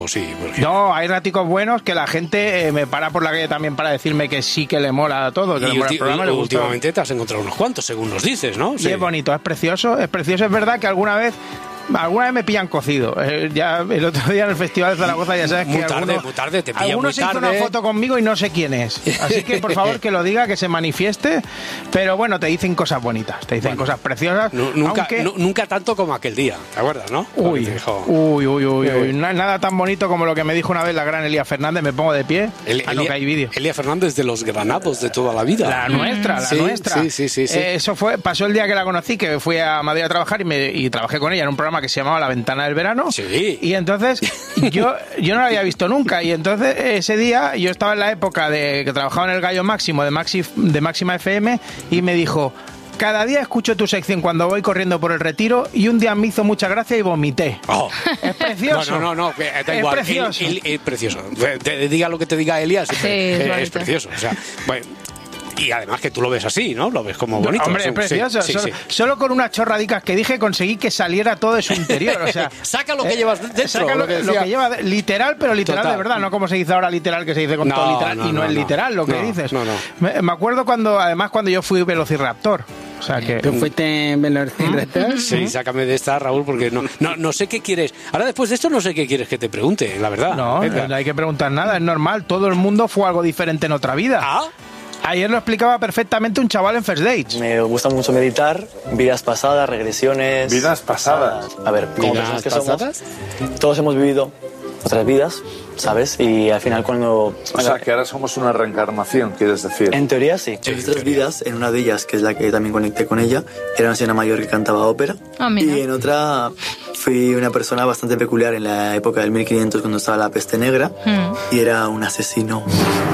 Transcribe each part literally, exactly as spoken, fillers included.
Sí, porque... No, hay raticos buenos que la gente eh, me para por la calle también para decirme que sí que le mola a todo. Que y le mola ulti- el programa, le gusta. últimamente te has encontrado unos cuantos, según nos dices, ¿no? Y Sí. es bonito, es precioso, es precioso. Es verdad que alguna vez... Alguna vez me pillan cocido. Eh, ya el otro día en el Festival de Zaragoza ya sabes Muy que tarde, alguno, muy tarde, te pilla alguno muy se hizo tarde. una foto conmigo y no sé quién es. Así que por favor que lo diga, que se manifieste. Pero bueno, te dicen cosas bonitas, te dicen Bueno, cosas preciosas. Nu- nunca, aunque... nu- nunca tanto como aquel día, ¿te acuerdas, no? Uy, Te dijo, uy, uy, uy, uy. Na- Nada tan bonito como lo que me dijo una vez la gran Elía Fernández. Me pongo de pie. El- Ah, no, Elia- que hay vídeo. Elía Fernández de los granados de toda la vida. La nuestra, la Sí, nuestra. sí, sí, sí, sí. Eh, eso fue, pasó el día que la conocí, que fui a Madrid a trabajar y, me, y trabajé con ella en un programa que se llamaba La Ventana del Verano. Sí. Y entonces yo, yo no la había visto nunca. Y entonces ese día yo estaba en la época de que trabajaba en el Gallo Máximo de, Maxi, de Máxima F M y me dijo... Cada día escucho tu sección cuando voy corriendo por el Retiro y un día me hizo mucha gracia y vomité. Oh. Es precioso. No, no, no, no, que da Es igual. precioso. El- el- el- precioso. Te, te diga lo que te diga Elías, Sí, eh, es es, bonito. precioso. O sea, bueno, y además que tú lo ves así, ¿no? Lo ves como bonito. Hombre, Sí, es precioso. sí, sí, solo, sí. solo con unas chorradicas que dije conseguí que saliera todo de su interior. O sea, Saca lo que llevas dentro, saca lo, lo que lo decía. que lleva de- literal, pero literal Total. de verdad, no como se dice ahora literal, que se dice con No, todo literal no, y no, no, es no. literal lo que No, dices. no, no. Me, me acuerdo cuando, además, cuando yo fui Velociraptor. O sea que... ¿Tú fuiste Velociraptor? Sí, sácame de esta, Raúl, porque no, no, no sé qué quieres. Ahora, después de esto, no sé qué quieres que te pregunte, la verdad. No, Venga. no hay que preguntar nada, es normal. Todo el mundo fue algo diferente en otra vida. Ah, Ayer lo explicaba perfectamente un chaval en First Dates. Me gusta mucho meditar, vidas pasadas, regresiones. Vidas pasadas. A ver, como ¿Vidas personas que pasadas? somos, todos hemos vivido otras vidas, ¿sabes? Y al final cuando... O sea, que ahora somos una reencarnación, quieres decir. En teoría sí. Sí, En en otras teoría. vidas, en una de ellas, que es la que también conecté con ella, era una señora mayor que cantaba ópera. Ah, mira. Y en otra fui una persona bastante peculiar en la época del mil quinientos cuando estaba la peste negra. Mm. Y era un asesino.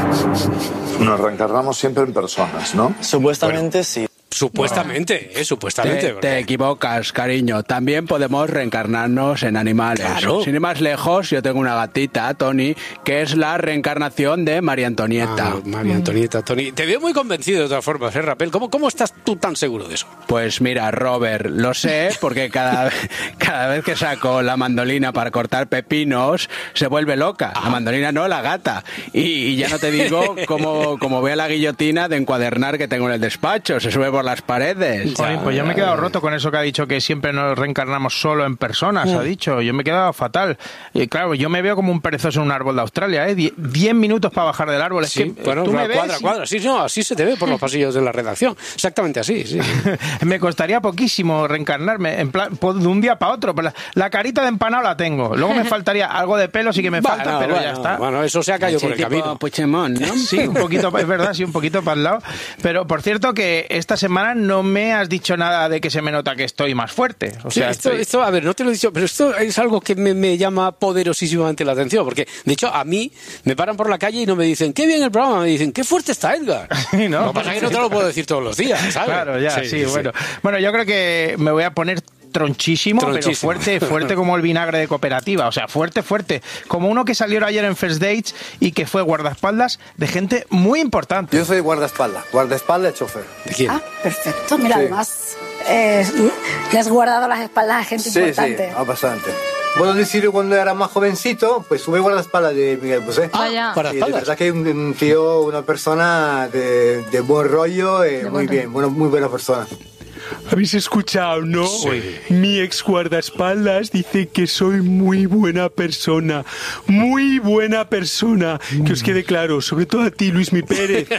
Nos reencarnamos siempre en personas, ¿no? Supuestamente sí. supuestamente, eh, supuestamente. Te, porque- te equivocas, cariño. También podemos reencarnarnos en animales. Claro. Sin ir más lejos, yo tengo una gatita, Tony, que es la reencarnación de María Antonieta. Ah, María Antonieta, Tony. Te veo muy convencido de todas formas, ¿eh, Rapel? ¿Cómo, ¿Cómo estás tú tan seguro de eso? Pues mira, Robert, lo sé porque cada, cada vez que saco la mandolina para cortar pepinos se vuelve loca. La mandolina no, la gata. Y, y ya no te digo como, como ve a la guillotina de encuadernar que tengo en el despacho. Se sube por las paredes. Joder, pues yo me he quedado roto con eso que ha dicho, que siempre nos reencarnamos solo en personas, ha dicho. Yo me he quedado fatal. Y claro, yo me veo como un perezoso en un árbol de Australia, ¿eh? Die- Diez minutos para bajar del árbol. Es Sí, que bueno, tú me cuadra, ves y- cuadra. Sí, no, así se te ve por los pasillos de la redacción. Exactamente así, sí. me costaría poquísimo reencarnarme, en plan, po- de un día para otro. Pero la, la carita de empanado la tengo. Luego me faltaría algo de pelo, sí que me falta, Bueno, pero bueno, ya está. Bueno, eso se ha caído Así por el tipo camino. Puigdemont, ¿no? Sí, un poquito, es verdad, sí, un poquito para el lado. Pero, por cierto, que esta semana no me has dicho nada de que se me nota que estoy más fuerte. O Sí, sea, esto, estoy- esto, a ver, no te lo he dicho, pero esto es algo que me, me llama poderosísimamente la atención, porque, de hecho, a mí me paran por la calle y no me dicen, qué bien el programa, me dicen, qué fuerte está Edgar. Sí, ¿no? Lo que pasa es que no te lo puedo decir todos los días, ¿sabes? Claro, ya, sí, bueno. Bueno, yo creo que me voy a poner tronchísimo, pero Tronchísimo. fuerte, fuerte como el vinagre de cooperativa, o sea, fuerte, fuerte, como uno que salió ayer en First Dates y que fue guardaespaldas de gente muy importante. Yo soy guardaespaldas, guardaespaldas y chofer. ¿De quién? Ah, perfecto. Mira, Sí. además eh, le has guardado las espaldas a gente Sí, importante. sí, ah, bastante. Bueno, decir, cuando era más jovencito, pues sube guardaespaldas de Miguel Bosé. Vaya. Para Y de espaldas. verdad que un, un tío, una persona de, de buen rollo, eh, De muy buen bien, bueno, muy buena persona. ¿Habéis escuchado, no? Sí. Mi ex guardaespaldas dice que soy muy buena persona. Muy buena persona. Que os quede claro, sobre todo a ti, Luismi Pérez.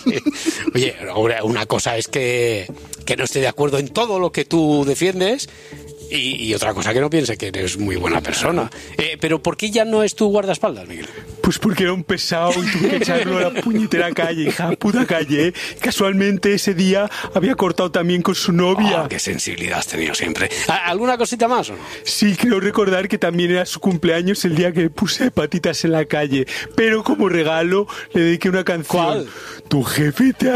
Oye, ahora, una cosa es que, que no esté de acuerdo en todo lo que tú defiendes y, y otra cosa que no piense que eres muy buena persona. Eh, pero ¿por qué ya no es tu guardaespaldas, Miguel? Pues porque era un pesado y tuve que echarlo a la puñetera calle, hija puta calle. ¿eh? Casualmente ese día había cortado también con su novia. Oh, qué sensibilidad has tenido siempre. ¿A- ¿Alguna cosita más o no? Sí, creo recordar que también era su cumpleaños el día que puse patitas en la calle. Pero como regalo le dediqué una canción. ¿Cuál? Tu jefe te ha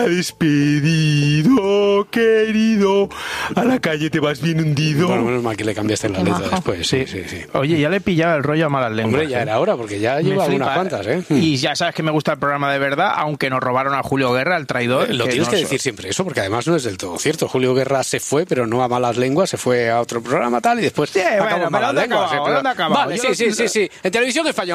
despedido, querido. A la calle te vas bien hundido. Bueno, menos mal que le cambiaste la Qué letra majo. después. Sí, sí, sí. Oye, ya le pillaba el rollo a malas lenguas. Hombre, ya ¿eh? era hora, porque ya Me lleva flipa, unas tantas, ¿eh? Y ya sabes que me gusta el programa de verdad, aunque nos robaron a Julio Guerra, el traidor. Lo tienes nos... que decir siempre eso, porque además no es del todo cierto. Julio Guerra se fue, pero no a malas lenguas, se fue a otro programa tal y después Sí, acabó bueno, malas pero ¿dónde lenguas. acabado? ¿eh? ¿Dónde acabado? Vale, Yo sí, lo- sí, sí, sí. En televisión española.